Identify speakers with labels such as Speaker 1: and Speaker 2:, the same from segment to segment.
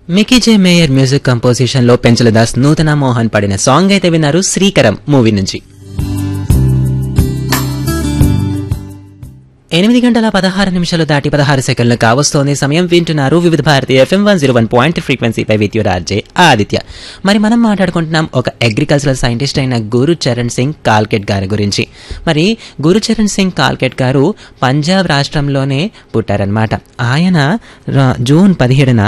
Speaker 1: Mickey జే mayor music composition లో పెంచల దాస్ నూతన మోహన్ పాడిన సాంగ్ అయితే విన్నారు శ్రీకరం మూవీ నుంచి. 8:16 దాటి 16 సెకండ్లు కావస్తోంది సమయం. వింటున్నారు వివిధ Bharati FM 101.3 ఫ్రీక్వెన్సీపై with your RJ Aditya. మరి మనం మాట్లాడుకుంటున్నాం ఒక అగ్రికల్చరల్ సైంటిస్ట్ అయిన గురుచరణ్ సింగ్ కాల్కెట్ గారి గురించి. మరి గురుచరణ్ సింగ్ కాల్కెట్ గారు పంజాబ్ రాష్ట్రంలోనే పుట్టారనమాట. ఆయన జూన్ 17న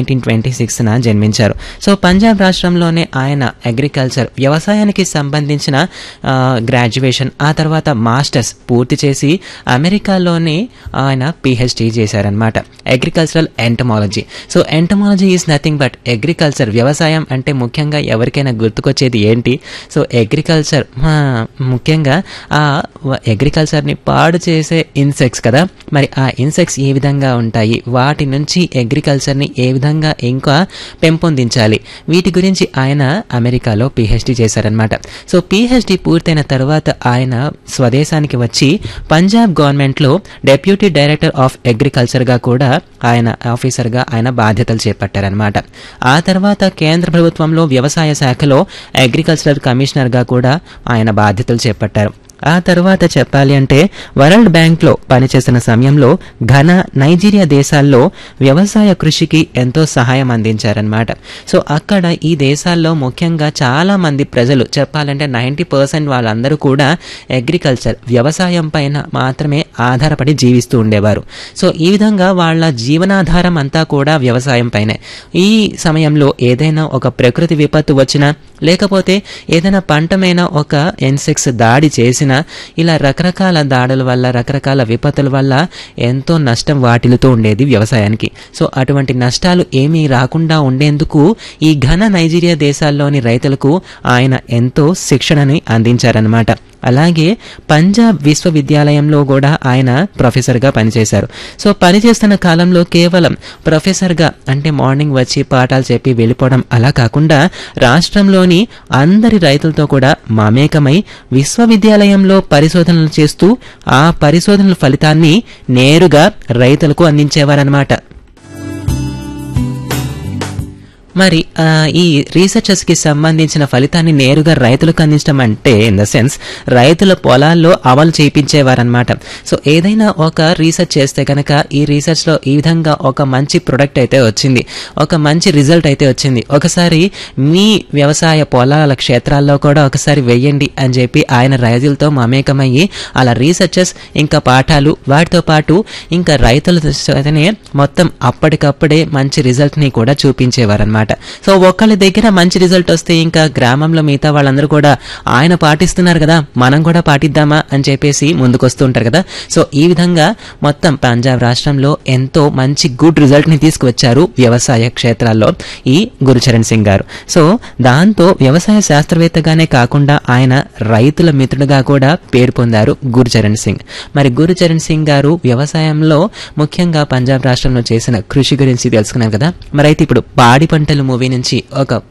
Speaker 1: 1926న జన్మించారు. సో పంజాబ్ రాష్ట్రంలోనే ఆయన అగ్రికల్చర్ వ్యవసాయానికి సంబంధించిన గ్రాడ్యుయేషన్ ఆ తర్వాత మాస్టర్స్ పూర్తి చేసి అమెరికాలోని ఆయన పిహెచ్డి చేశారనమాట, agricultural entomology. So entomology is nothing but agriculture. వ్యవసాయం అంటే ముఖ్యంగా ఎవరికైనా గుర్తుకొచ్చేది ఏంటి? సో అగ్రికల్చర్, ముఖ్యంగా ఆ అగ్రికల్చర్ని పాడు చేసే ఇన్సెక్ట్స్ కదా. మరి ఆ ఇన్సెక్ట్స్ ఏ విధంగా ఉంటాయి, వాటి నుంచి అగ్రికల్చర్ని ఏ విధంగా ఇంకా పెంపొందించాలి, వీటి గురించి ఆయన అమెరికాలో పిహెచ్డి చేశారనమాట. సో పిహెచ్డి పూర్తయిన తర్వాత ఆయన స్వదేశానికి వచ్చి పంజాబ్ గవర్నమెంట్లో డెప్యూటీ డైరెక్టర్ ఆఫ్ అగ్రికల్చర్ గా కూడా ఆయన ఆఫీసర్గా ఆయన బాధ్యతలు చేపట్టారనమాట. ఆ తర్వాత కేంద్ర ప్రభుత్వంలో వ్యవసాయ శాఖలో అగ్రికల్చరల్ కమిషనర్ గా కూడా ఆయన బాధ్యతలు చేపట్టారు. ఆ తర్వాత చెప్పాలి అంటే వరల్డ్ బ్యాంక్లో పనిచేసిన సమయంలో ఘనా, నైజీరియా దేశాల్లో వ్యవసాయ కృషికి ఎంతో సహాయం అందించారనమాట. సో అక్కడ ఈ దేశాల్లో ముఖ్యంగా చాలా మంది ప్రజలు చెప్పాలంటే 90% వాళ్ళందరూ కూడా అగ్రికల్చర్ వ్యవసాయం పైన మాత్రమే ఆధారపడి జీవిస్తూ ఉండేవారు. సో ఈ విధంగా వాళ్ళ జీవనాధారం అంతా కూడా వ్యవసాయం పైనే. ఈ సమయంలో ఏదైనా ఒక ప్రకృతి విపత్తు వచ్చినా లేకపోతే ఏదైనా పంట మీద ఒక ఇన్సెక్ట్స్ దాడి చేసినా ఇలా రకరకాల దాడుల వల్ల రకరకాల విపత్తుల వల్ల ఎంతో నష్టం వాటిల్లుతూ ఉండేది వ్యవసాయానికి. సో అటువంటి నష్టాలు ఏమీ రాకుండా ఉండేందుకు ఈ ఘన నైజీరియా దేశాల్లోని రైతులకు ఆయన ఎంతో శిక్షణని అందించారనమాట. అలాగే పంజాబ్ విశ్వవిద్యాలయంలో కూడా ఆయన ప్రొఫెసర్గా పనిచేశారు. సో పనిచేస్తున్న కాలంలో కేవలం ప్రొఫెసర్గా అంటే మార్నింగ్ వచ్చి పాఠాలు చెప్పి వెళ్ళిపోవడం అలా కాకుండా రాష్ట్రంలోని అందరి రైతులతో కూడా మమేకమై విశ్వవిద్యాలయంలో పరిశోధనలు చేస్తూ ఆ పరిశోధనల ఫలితాన్ని నేరుగా రైతులకు అందించేవారనమాట. మరి ఈ రీసెర్చర్స్కి సంబంధించిన ఫలితాన్ని నేరుగా రైతులకు అందించడం అంటే ఇన్ ద సెన్స్ రైతుల పొలాల్లో అమలు చేయించేవారనమాట. సో ఏదైనా ఒక రీసెర్చ్ చేస్తే కనుక ఈ రీసెర్చ్లో ఈ విధంగా ఒక మంచి ప్రొడక్ట్ అయితే వచ్చింది, ఒక మంచి రిజల్ట్ అయితే వచ్చింది, ఒకసారి మీ వ్యవసాయ పొలాల క్షేత్రాల్లో కూడా ఒకసారి వెయ్యండి అని చెప్పి ఆయన రైతులతో మమేకమయ్యి అలా రీసెర్చర్స్ ఇంకా పాఠాలు వాటితో పాటు ఇంకా రైతులతోనే మొత్తం అప్పటికప్పుడే మంచి రిజల్ట్ని కూడా చూపించేవారనమాట. సో ఒక్కళ్ళ దగ్గర మంచి రిజల్ట్ వస్తే ఇంకా గ్రామంలో మిగతా వాళ్ళందరూ కూడా ఆయన పాటిస్తున్నారు కదా మనం కూడా పాటిద్దామా అని చెప్పేసి ముందుకొస్తూ ఉంటారు కదా. సో ఈ విధంగా మొత్తం పంజాబ్ రాష్ట్రంలో ఎంతో మంచి గుడ్ రిజల్ట్ ని తీసుకువచ్చారు వ్యవసాయ క్షేత్రాల్లో ఈ గురుచరణ్ సింగ్ గారు. సో దాంతో వ్యవసాయ శాస్త్రవేత్తగానే కాకుండా ఆయన రైతుల మిత్రుడుగా కూడా పేరు పొందారు గురుచరణ్ సింగ్. మరి గురుచరణ్ సింగ్ గారు వ్యవసాయంలో ముఖ్యంగా పంజాబ్ రాష్ట్రంలో చేసిన కృషి గురించి తెలుసుకున్నారు కదా. మరి అయితే ఇప్పుడు పాడి పంటలు మూవీ నుంచి ఒక